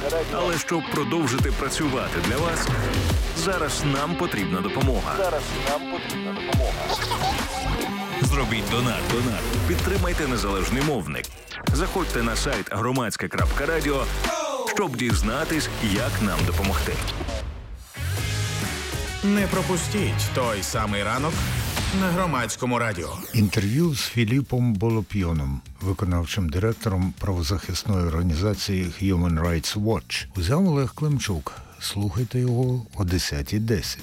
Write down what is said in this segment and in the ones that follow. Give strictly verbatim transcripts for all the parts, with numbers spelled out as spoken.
Але щоб продовжити працювати для вас, зараз нам потрібна допомога. Зараз нам потрібна допомога. Зробіть донат. Донат. Підтримайте незалежний мовник. Заходьте на сайт громадське крапка радіо, щоб дізнатись, як нам допомогти. Не пропустіть той самий ранок на Громадському радіо. Інтерв'ю з Філіпом Болопйоном, виконавчим директором правозахисної організації Human Rights Watch, узяв Олег Климчук. Слухайте його о десята десять.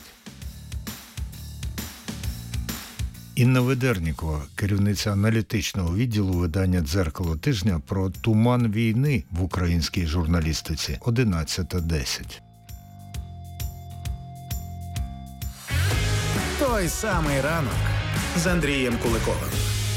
Інна Ведернікова, керівниця аналітичного відділу видання «Дзеркало тижня» про туман війни в українській журналістиці, одинадцята десять. Той самий ранок з Андрієм Куликовим.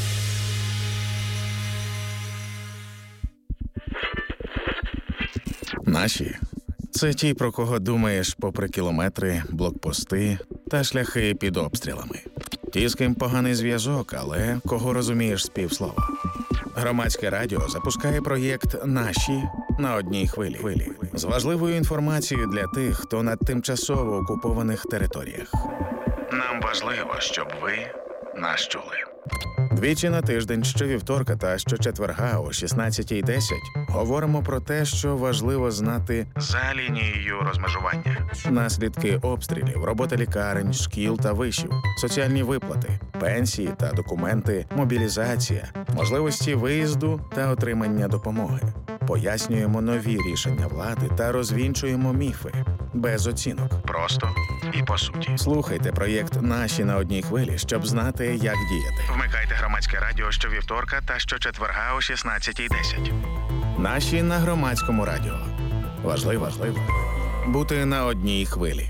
Наші – це ті, про кого думаєш попри кілометри, блокпости та шляхи під обстрілами. Ті, з ким поганий зв'язок, але кого розумієш з півслова. Громадське радіо запускає проєкт «Наші» на одній хвилі. З важливою інформацією для тих, хто на тимчасово окупованих територіях. Нам важливо, щоб ви нас чули. Двічі на тиждень, щовівторка та щочетверга о шістнадцята десять говоримо про те, що важливо знати за лінією розмежування. Наслідки обстрілів, робота лікарень, шкіл та вишів, соціальні виплати, пенсії та документи, мобілізація, можливості виїзду та отримання допомоги. Пояснюємо нові рішення влади та розвінчуємо міфи. Без оцінок. Просто і по суті. Слухайте проєкт «Наші» на одній хвилі, щоб знати, як діяти. Вмикайте Громадське радіо щовівторка та щочетверга о шістнадцята десять. «Наші» на Громадському радіо. Важливо, важливо бути на одній хвилі.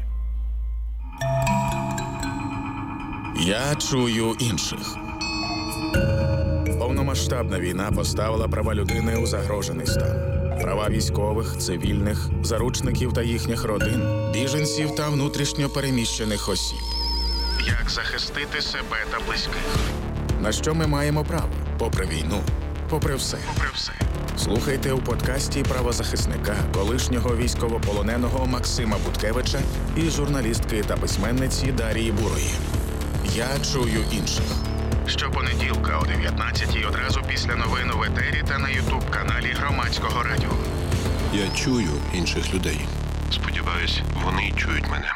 Я чую інших. Повномасштабна війна поставила права людини у загрожений стан. Права військових, цивільних, заручників та їхніх родин, біженців та внутрішньо переміщених осіб. Як захистити себе та близьких? На що ми маємо право? Попри війну, попри все. Попри все. Слухайте у подкасті правозахисника, колишнього військовополоненого Максима Буткевича і журналістки та письменниці Дарії Бурої. Я чую інших. Щопонеділка о дев'ятнадцятій одразу після новин в етері та на ютуб-каналі Громадського радіо. Я чую інших людей. Сподіваюсь, вони чують мене.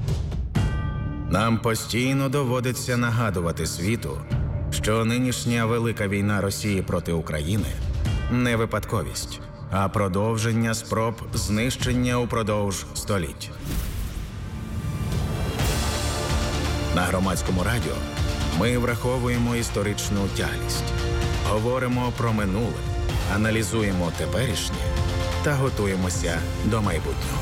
Нам постійно доводиться нагадувати світу, що нинішня велика війна Росії проти України – не випадковість, а продовження спроб знищення упродовж століть. На Громадському радіо ми враховуємо історичну тяглість, говоримо про минуле, аналізуємо теперішнє та готуємося до майбутнього.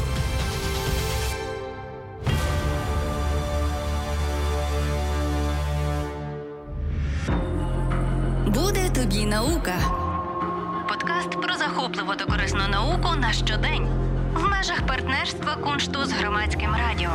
Буде тобі наука. Подкаст про захопливу та корисну науку на щодень в межах партнерства Куншту з Громадським радіо.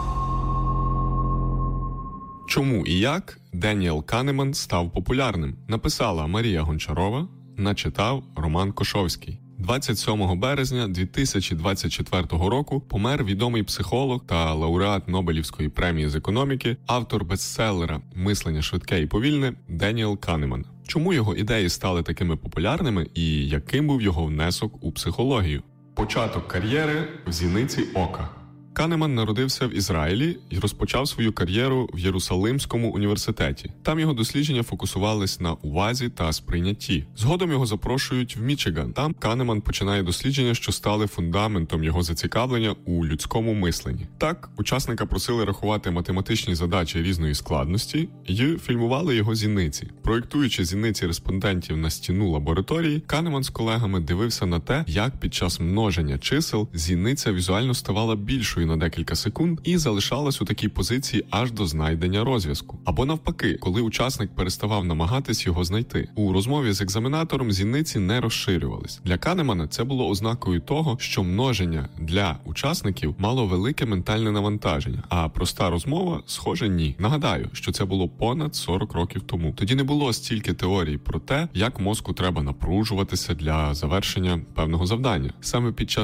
Чому і як Деніел Канеман став популярним? Написала Марія Гончарова, начитав Роман Кошовський. двадцять сьомого березня дві тисячі двадцять четвертого року помер відомий психолог та лауреат Нобелівської премії з економіки, автор бестселера «Мислення швидке і повільне» Деніел Канеман. Чому його ідеї стали такими популярними і яким був його внесок у психологію? Початок кар'єри в зіниці ока. Канеман народився в Ізраїлі і розпочав свою кар'єру в Єрусалимському університеті. Там його дослідження фокусувались на увазі та сприйнятті. Згодом його запрошують в Мічиган. Там Канеман починає дослідження, що стали фундаментом його зацікавлення у людському мисленні. Так, учасника просили рахувати математичні задачі різної складності і фільмували його зіниці. Проєктуючи зіниці респондентів на стіну лабораторії, Канеман з колегами дивився на те, як під час множення чисел зіниця візуально ставала більшою на декілька секунд і залишалась у такій позиції аж до знайдення розв'язку. Або навпаки, коли учасник переставав намагатись його знайти. У розмові з екзаменатором зіниці не розширювались. Для Канемана це було ознакою того, що множення для учасників мало велике ментальне навантаження, а проста розмова, схоже, ні. Нагадаю, що це було понад сорок років тому. Тоді не було стільки теорій про те, як мозку треба напружуватися для завершення певного завдання. Саме під час